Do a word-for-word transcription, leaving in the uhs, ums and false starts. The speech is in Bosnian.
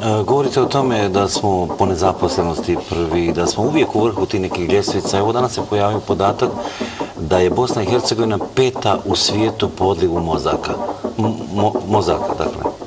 Govorite o tome da smo po nezaposlenosti prvi, da smo uvijek u vrhu tih nekih ljestvica. Evo danas se pojavio podatak da je Bosna i Hercegovina peta u svijetu po odlivu mozaka. Mo, mozaka, dakle.